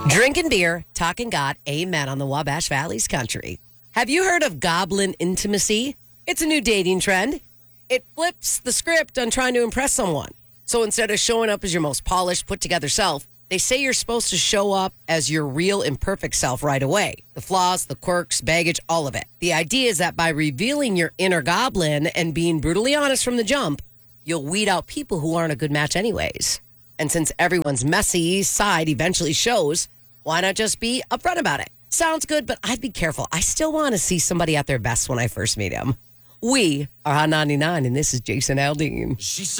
Drinking beer, talking God, amen on the Wabash Valley's country. Have you heard of goblin intimacy? It's a new dating trend. It flips the script on trying to impress someone. So instead of showing up as your most polished, put-together self, they say you're supposed to show up as your real imperfect self right away. The flaws, the quirks, baggage, all of it. The idea is that by revealing your inner goblin and being brutally honest from the jump, you'll weed out people who aren't a good match anyways. And since everyone's messy side eventually shows, why not just be upfront about it? Sounds good, but I'd be careful. I still want to see somebody at their best when I first meet them. We are Hot 99, and this is Jason Aldean.